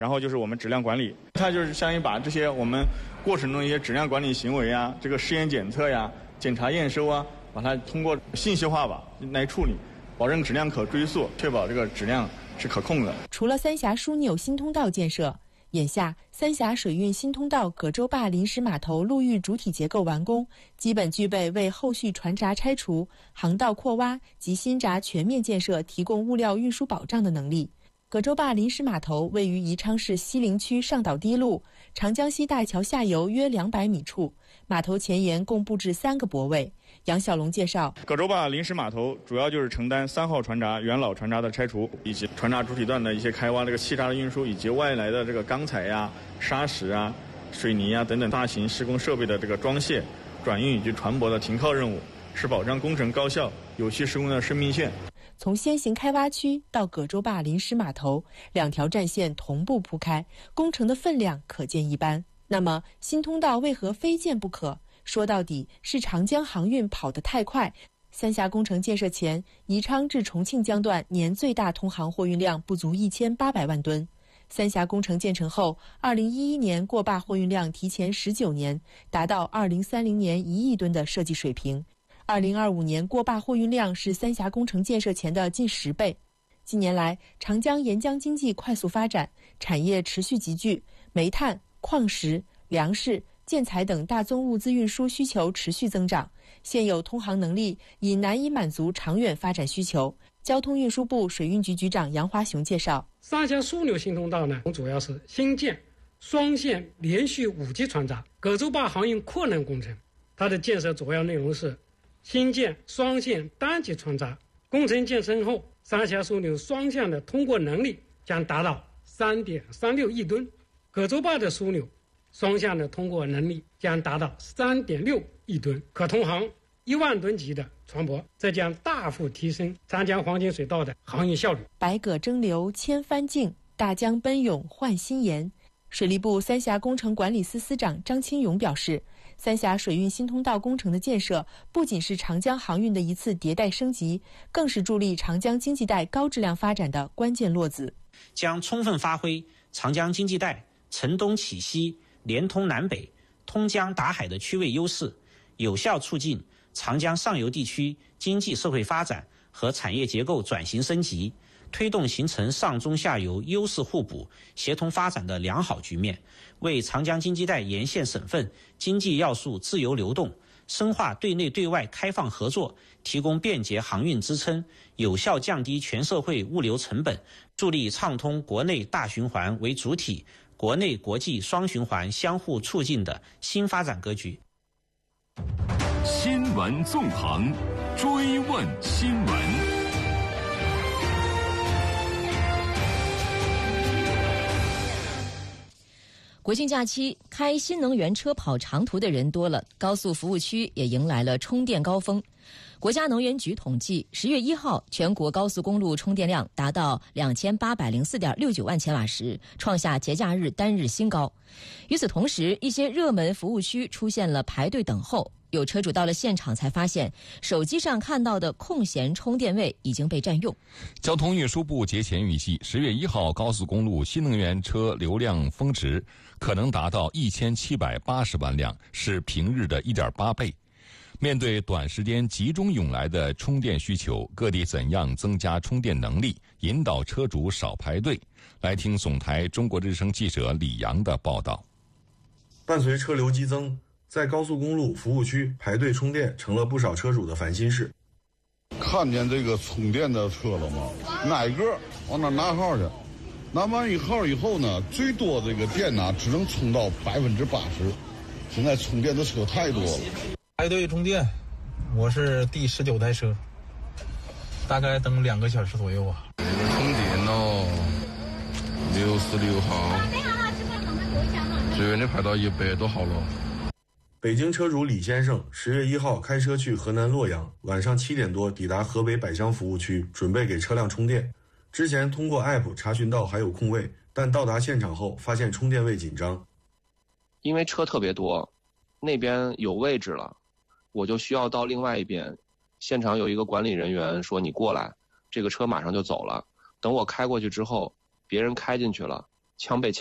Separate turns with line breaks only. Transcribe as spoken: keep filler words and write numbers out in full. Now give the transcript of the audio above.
然后就是我们质量管理，它就是相当于把这些我们过程中一些质量管理行为啊，这个试验检测呀、检查验收啊，把它通过信息化吧来处理，保证质量可追溯，确保这个质量是可控的。
除了三峡枢纽新通道建设，眼下三峡水运新通道葛洲坝临时码头陆域主体结构完工，基本具备为后续船闸拆除、航道扩挖及新闸全面建设提供物料运输保障的能力。葛洲坝临时码头位于宜昌市西陵区上岛堤路长江西大桥下游约两百米处，码头前沿共布置三个泊位。杨小龙介绍，
葛洲坝临时码头主要就是承担三号船闸元老船闸的拆除，以及船闸主体段的一些开挖、这个气闸的运输，以及外来的这个钢材呀、砂石啊、水泥啊等等大型施工设备的这个装卸、转运以及船舶的停靠任务，是保障工程高效、有序施工的生命线。
从先行开挖区到葛洲坝临时码头，两条战线同步铺开，工程的分量可见一斑。那么新通道为何非建不可？说到底是长江航运跑得太快。三峡工程建设前，宜昌至重庆江段年最大通航货运量不足一千八百万吨。三峡工程建成后，二零一一年过坝货运量提前十九年，达到二零三零年一亿吨的设计水平。二零二五年过坝货运量是三峡工程建设前的近十倍。近年来，长江沿江经济快速发展，产业持续集聚，煤炭、矿石、粮食、建材等大宗物资运输需求持续增长，现有通航能力已难以满足长远发展需求。交通运输部水运局局长杨华雄介绍，
三峡枢纽新通道呢，主要是新建双线连续五级船闸葛洲坝航运扩能工程，它的建设主要内容是新建双线单级船闸，工程建成后，三峡枢纽双向的通过能力将达到 三点三六亿吨，葛洲坝的枢纽双向的通过能力将达到 三点六亿吨，可通航一万吨级的船舶，这将大幅提升长江黄金水道的航运效率。
百舸争流千帆竞，大江奔涌换新颜。水利部三峡工程管理司司长张清勇表示，三峡水运新通道工程的建设不仅是长江航运的一次迭代升级，更是助力长江经济带高质量发展的关键落子，
将充分发挥长江经济带承东启西、连通南北、通江达海的区位优势，有效促进长江上游地区经济社会发展和产业结构转型升级，推动形成上中下游优势互补、协同发展的良好局面，为长江经济带沿线省份经济要素自由流动、深化对内对外开放合作提供便捷航运支撑，有效降低全社会物流成本，助力畅通国内大循环为主体、国内国际双循环相互促进的新发展格局。
新闻纵横，追问新闻。
国庆假期，开新能源车跑长途的人多了，高速服务区也迎来了充电高峰。国家能源局统计，十月一号全国高速公路充电量达到两千八百零四点六九万千瓦时，创下节假日单日新高。与此同时，一些热门服务区出现了排队等候。有车主到了现场才发现，手机上看到的空闲充电位已经被占用。
交通运输部节前预计，十月一号高速公路新能源车流量峰值可能达到一千七百八十万辆，是平日的一点八倍。面对短时间集中涌来的充电需求，各地怎样增加充电能力，引导车主少排队？来听总台中国之声记者李阳的报道。
伴随车流激增，在高速公路服务区排队充电成了不少车主的烦心事。
看见这个充电的车了吗？哪个往那拿号去？拿完一号以后呢，最多这个电呢只能充到百分之八十。现在充电的车太多了。
排队充电，我是第十九台车，大概等两个小时左右啊。
这个充电哦，六十六号，最远的排到一百多号了。
北京车主李先生十月一号开车去河南洛阳，晚上七点多抵达河北百乡服务区，准备给车辆充电。之前通过 A P P 查询到还有空位，但到达现场后发现充电位紧张。
因为车特别多，那边有位置了，我就需要到另外一边。现场有一个管理人员说：“你过来，这个车马上就走了。”等我开过去之后，别人开进去了， 枪被